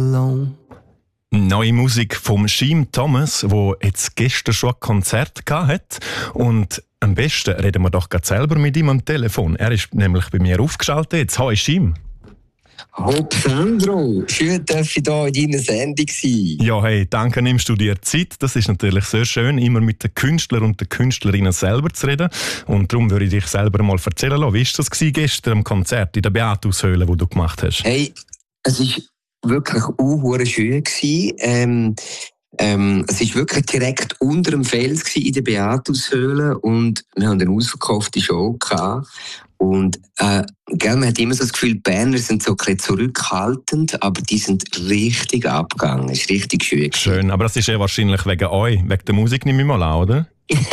alone. Neue Musik vom Schiim Thomas, der jetzt gestern schon ein Konzert hat. Und am besten reden wir doch gerade selber mit ihm am Telefon. Er ist nämlich bei mir aufgeschaltet. Jetzt, hi Schiim. Hopp Sandro, schön, dass ich hier in deiner Sendung sein. Ja, hey, danke, nimmst du dir Zeit. Das ist natürlich sehr schön, immer mit den Künstlern und den Künstlerinnen selber zu reden. Und darum würde ich dich selber mal erzählen lassen. Wie war das gestern am Konzert in der Beatus-Höhle, das du gemacht hast? Hey, es war wirklich schön gewesen. Es war wirklich direkt unter dem Fels in der Beatus-Höhle und wir haben eine ausverkaufte Show gehabt. Und man hat immer so das Gefühl, die Berner sind so ein bisschen zurückhaltend, aber die sind richtig abgegangen. Es war richtig schön. Schön, aber das ist ja wahrscheinlich wegen euch, wegen der Musik nehme ich mal an, oder?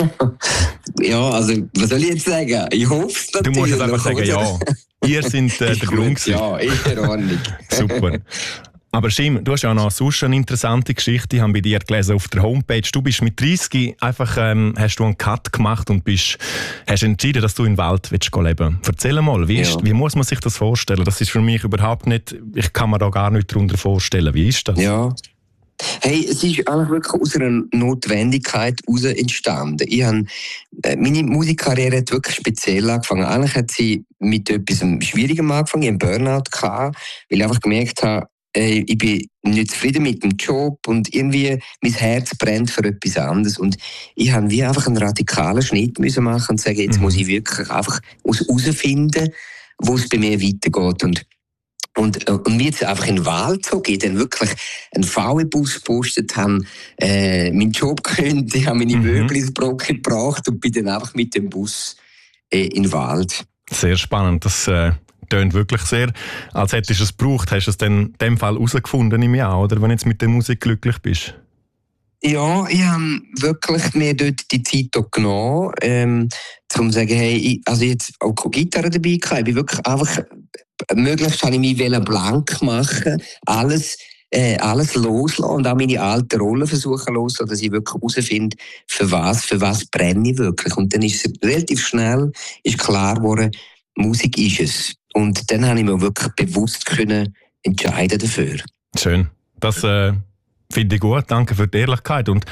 Ja, also was soll ich jetzt sagen? Ich hoffe es natürlich. Du musst jetzt einfach sagen, ja. Ihr seid der Grund. Ja, ist in Ordnung. Super. Aber Schiim, du hast ja noch sonst eine interessante Geschichte, ich habe bei dir gelesen auf der Homepage. Du bist mit 30 einfach, hast du einen Cut gemacht und hast entschieden, dass du in den Wald leben willst. Erzähl mal, wie muss man sich das vorstellen? Das ist für mich überhaupt nicht, ich kann mir da gar nicht darunter vorstellen. Wie ist das? Ja. Hey, es ist eigentlich wirklich aus einer Notwendigkeit heraus entstanden. Meine Musikkarriere hat wirklich speziell angefangen. Eigentlich hat sie mit etwas Schwierigem angefangen. Ich hatte einen Burnout gehabt, weil ich einfach gemerkt habe, ich bin nicht zufrieden mit dem Job und irgendwie mein Herz brennt für etwas anderes. Und ich habe wie einfach einen radikalen Schnitt müssen machen und sagen, jetzt muss ich wirklich einfach herausfinden, wo es bei mir weitergeht. Und mir jetzt einfach in den Wald zu gehen, dann wirklich einen VW-Bus gepostet, haben meinen Job gekündigt, ich habe meine Möbel ins Brocken gebracht und bin dann einfach mit dem Bus in den Wald. Sehr spannend, das tönt wirklich sehr, als hättest du es gebraucht. Hast du es dann in dem Fall herausgefunden im Jahr, oder wenn du jetzt mit der Musik glücklich bist? Ja, ich habe wirklich mir dort die Zeit genommen, um zu sagen, hey, also jetzt auch keine Gitarre dabei gehabt. Ich bin wirklich einfach, möglichst habe ich mich blank machen, alles loslassen und auch meine alten Rollen versuchen loslassen, dass ich wirklich herausfinde, für was brenne ich wirklich. Und dann ist es relativ schnell klar geworden, Musik ist es. Und dann habe ich mir wirklich bewusst können entscheiden dafür. Schön. Das finde ich gut. Danke für die Ehrlichkeit. Und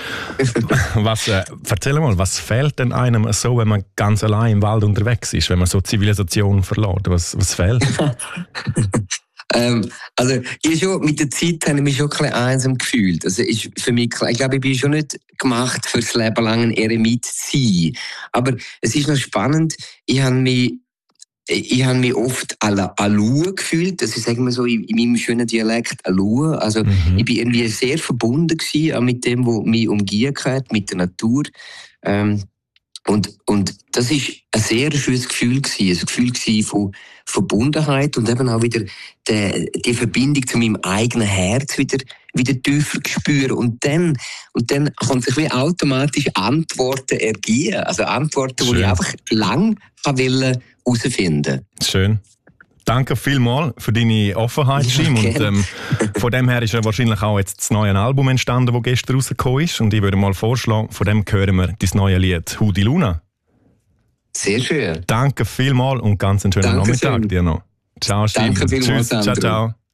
erzähl mal, was fehlt denn einem so, wenn man ganz allein im Wald unterwegs ist, wenn man so Zivilisation verlässt? Was fehlt? Also mit der Zeit habe ich mich schon ein bisschen einsam gefühlt. Also ist für mich klar, ich glaube, ich bin schon nicht gemacht, für das Leben lang ein Eremit zu sein. Aber es ist noch spannend, ich habe mich oft Alua gefühlt, das ist, sagen wir so, in meinem schönen Dialekt Alua. Also ich bin irgendwie sehr verbunden gewesen, auch mit dem, was mich umgeben hat, mit der Natur. Und das ist ein sehr schönes Gefühl gewesen, ein Gefühl von Verbundenheit und eben auch wieder die Verbindung zu meinem eigenen Herz wieder tiefer spüren. Und dann kann sich wie automatisch Antworten ergeben. Also Antworten, die ich einfach lang herausfinden. Schön. Danke vielmals für deine Offenheit, Schiim. Und von dem her ist ja wahrscheinlich auch jetzt das neue Album entstanden, das gestern rausgekommen ist. Und ich würde mal vorschlagen, von dem hören wir dein neue Lied «Hudi Luna». Sehr schön. Danke vielmals und ganz einen schönen Nachmittag dir noch. Ciao, Schiim. Danke vielmals, Tschüss. Ciao, ciao.